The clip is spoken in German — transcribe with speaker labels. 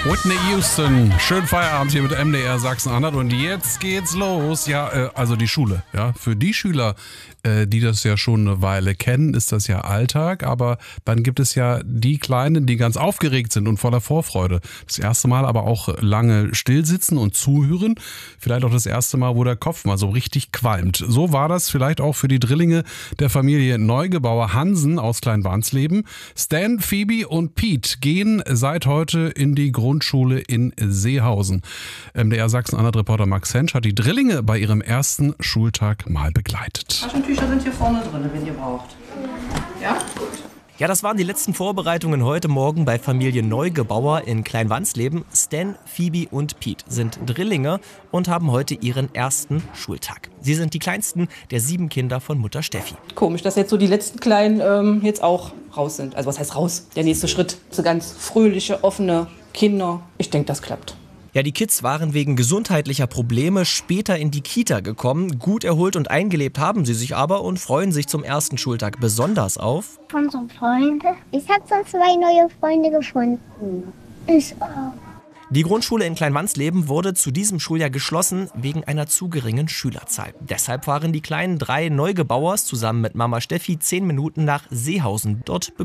Speaker 1: Whitney Houston, schönen Feierabend hier mit MDR Sachsen-Anhalt und jetzt geht's los. Ja, also die Schule, ja, für die Schüler, die das ja schon eine Weile kennen, ist das ja Alltag, aber dann gibt es ja die Kleinen, die ganz aufgeregt sind und voller Vorfreude. Das erste Mal aber auch lange stillsitzen und zuhören, vielleicht auch das erste Mal, wo der Kopf mal so richtig qualmt. So war das vielleicht auch für die Drillinge der Familie Neugebauer Hansen aus Kleinwansleben. Stan, Phoebe und Pete gehen seit heute in die Grundschule in Seehausen. MDR Sachsen-Anhalt-Reporter Max Hensch hat die Drillinge bei ihrem ersten Schultag mal begleitet.
Speaker 2: Taschentücher sind hier vorne drin, wenn ihr braucht. Ja? Gut.
Speaker 3: Ja, das waren die letzten Vorbereitungen heute Morgen bei Familie Neugebauer in Kleinwansleben. Stan, Phoebe und Pete sind Drillinge und haben heute ihren ersten Schultag. Sie sind die kleinsten der 7 Kinder von Mutter Steffi.
Speaker 2: Komisch, dass jetzt so die letzten Kleinen jetzt auch raus sind. Also was heißt raus? Der nächste Schritt. So ganz fröhliche, offene Kinder. Ich denke, das klappt.
Speaker 3: Ja, die Kids waren wegen gesundheitlicher Probleme später in die Kita gekommen. Gut erholt und eingelebt haben sie sich aber und freuen sich zum ersten Schultag besonders auf
Speaker 4: unsere Freunde. Ich habe schon 2 neue Freunde gefunden. Ich auch.
Speaker 3: Die Grundschule in Kleinwansleben wurde zu diesem Schuljahr geschlossen wegen einer zu geringen Schülerzahl. Deshalb fahren die kleinen 3 Neugebauers zusammen mit Mama Steffi 10 Minuten nach Seehausen. Dort